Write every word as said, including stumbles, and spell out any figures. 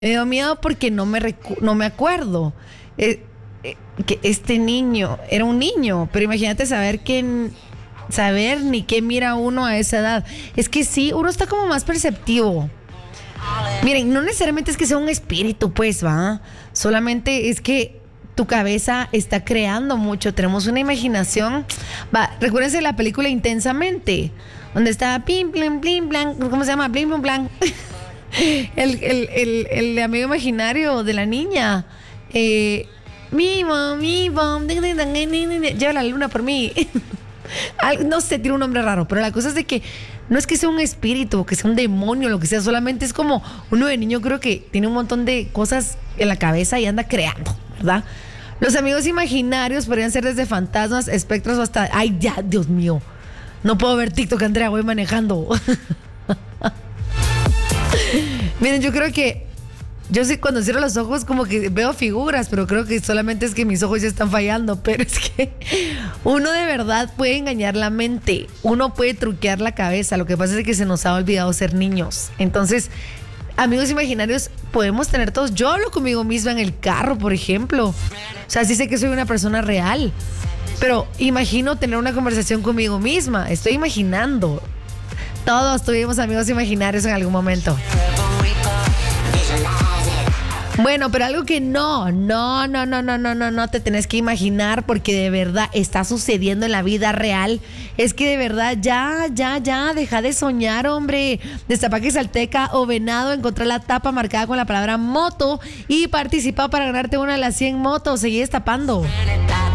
Me dio miedo porque no me, recu- no me acuerdo. Eh, eh, que este niño era un niño, pero imagínate saber que saber ni qué mira uno a esa edad. Es que sí, uno está como más perceptivo. Miren, no necesariamente es que sea un espíritu, pues, va. Solamente es que tu cabeza está creando mucho. Tenemos una imaginación. Va, recuérdense la película Intensamente, donde estaba Blim, Blim, Blim, Blan. ¿Cómo se llama? Blim, Blim, Blan. El, el, el, el amigo imaginario de la niña. Eh, mi mom, mi mom, lleva la luna por mí. No sé, tiene un nombre raro, pero la cosa es de que no es que sea un espíritu, que sea un demonio, lo que sea, solamente es como uno de niño, creo que tiene un montón de cosas en la cabeza y anda creando, ¿verdad? Los amigos imaginarios podrían ser desde fantasmas, espectros o hasta... Ay, ya, Dios mío, no puedo ver TikTok, Andrea, voy manejando. Miren, yo creo que yo sí, cuando cierro los ojos como que veo figuras, pero creo que solamente es que mis ojos ya están fallando. Pero es que uno de verdad puede engañar la mente, uno puede truquear la cabeza. Lo que pasa es que se nos ha olvidado ser niños. Entonces, amigos imaginarios podemos tener todos. Yo hablo conmigo misma en el carro, por ejemplo. O sea, sí sé que soy una persona real, pero imagino tener una conversación conmigo misma. Estoy imaginando. Todos tuvimos amigos imaginarios en algún momento. Bueno, pero algo que no, no, no, no, no, no, no, no te tenés que imaginar porque de verdad está sucediendo en la vida real. Es que de verdad ya, ya, ya, deja de soñar, hombre. Destapa que Salteca o Venado, encontrar la tapa marcada con la palabra moto y participa para ganarte una de las cien motos. Seguí destapando.